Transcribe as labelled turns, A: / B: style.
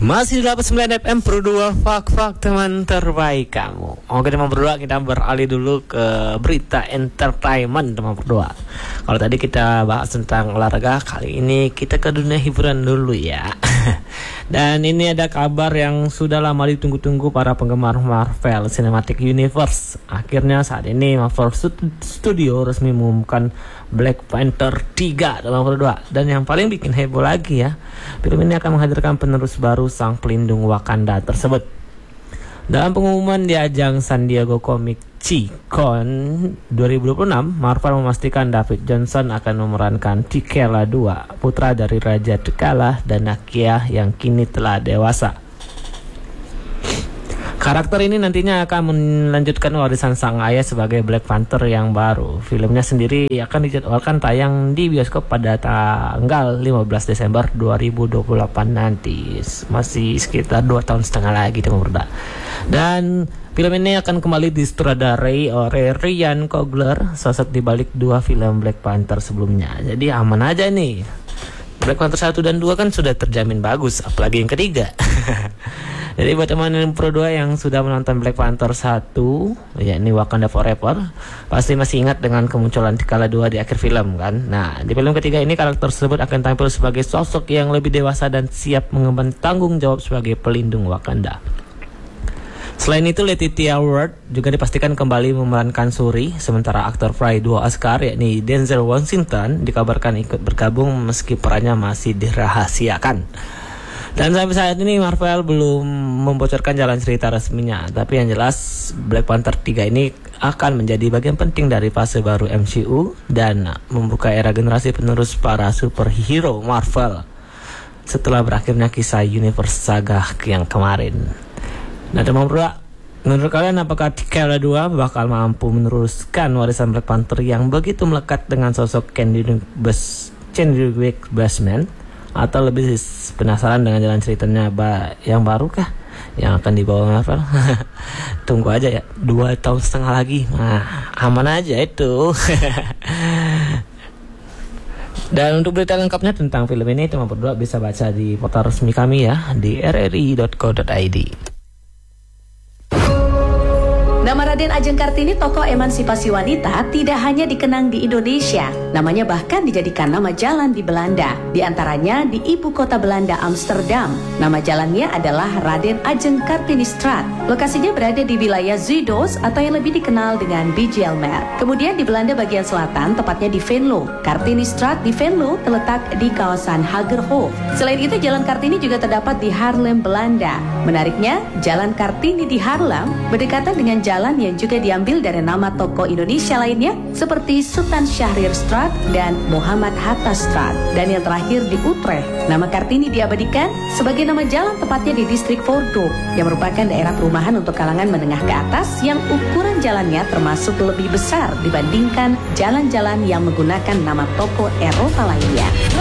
A: Masih di 89 FM Pro 2 Fak teman terbaik kamu. Oke teman berdua, kita beralih dulu ke berita entertainment teman berdua. Kalau tadi kita bahas tentang olahraga, kali ini kita ke dunia hiburan dulu ya. Dan ini ada kabar yang sudah lama ditunggu-tunggu para penggemar Marvel Cinematic Universe. Akhirnya saat ini Marvel Studio resmi mengumumkan Black Panther 3 teman berdua. Dan yang paling bikin heboh lagi ya, film ini akan menghadirkan penerus baru sang pelindung Wakanda tersebut. Dalam pengumuman di ajang San Diego Comic-Con 2026, Marvel memastikan David Johnson akan memerankan T'Challa II, putra dari Raja T'Challa dan Nakia yang kini telah dewasa. Karakter ini nantinya akan melanjutkan warisan sang ayah sebagai Black Panther yang baru. Filmnya sendiri akan dijadwalkan tayang di bioskop pada tanggal 15 Desember 2028 nanti. Masih sekitar 2 tahun setengah lagi teman berdua. Dan film ini akan kembali disutradarai oleh Ryan Coogler, sosok dibalik 2 film Black Panther sebelumnya. Jadi aman aja nih. Black Panther 1 dan 2 kan sudah terjamin bagus, apalagi yang ketiga. Jadi buat teman-teman Pro 2 yang sudah menonton Black Panther 1, yakni Wakanda Forever, pasti masih ingat dengan kemunculan T'Challa 2 di akhir film kan. Nah, di film ketiga ini karakter tersebut akan tampil sebagai sosok yang lebih dewasa dan siap mengemban tanggung jawab sebagai pelindung Wakanda. Selain itu, Letitia Ward juga dipastikan kembali memerankan Shuri, sementara aktor peraih 2 Oscar yakni Denzel Washington dikabarkan ikut bergabung meski perannya masih dirahasiakan. Dan sampai saat ini Marvel belum membocorkan jalan cerita resminya, tapi yang jelas Black Panther 3 ini akan menjadi bagian penting dari fase baru MCU dan membuka era generasi penerus para superhero Marvel setelah berakhirnya kisah Universe Saga yang kemarin. Nah teman berdua, menurut kalian apakah T'Challa 2 bakal mampu meneruskan warisan Black Panther yang begitu melekat dengan sosok Chadwick Boseman? Atau lebih penasaran dengan jalan ceritanya yang baru kah yang akan dibawa Marvel? Tunggu aja ya, 2 tahun setengah lagi. Nah, aman aja itu. Dan untuk berita lengkapnya tentang film ini teman berdua bisa baca di portal resmi kami ya, di rri.co.id.
B: Nama Raden Ajeng Kartini, tokoh emansipasi wanita, tidak hanya dikenang di Indonesia. Namanya bahkan dijadikan nama jalan di Belanda. Di antaranya di ibu kota Belanda, Amsterdam. Nama jalannya adalah Raden Ajeng Kartinistraat. Lokasinya berada di wilayah Zuidos atau yang lebih dikenal dengan Bijlmer. Kemudian di Belanda bagian selatan, tepatnya di Venlo. Kartinistraat di Venlo terletak di kawasan Hagerhof. Selain itu, Jalan Kartini juga terdapat di Haarlem, Belanda. Menariknya, Jalan Kartini di Haarlem berdekatan dengan jalan yang juga diambil dari nama tokoh Indonesia lainnya seperti Sultan Syahrirstraat dan Muhammad Hattastraat. Dan yang terakhir di Utrecht, nama Kartini diabadikan sebagai nama jalan tepatnya di distrik Voordorp yang merupakan daerah perumahan untuk kalangan menengah ke atas yang ukuran jalannya termasuk lebih besar dibandingkan jalan-jalan yang menggunakan nama tokoh Eropa lainnya.